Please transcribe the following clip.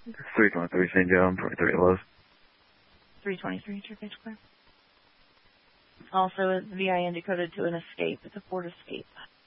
323 St. John, 23 Lowe's. 323 Turkish Square. Also, it's VIN decoded to an Escape. It's a Ford Escape.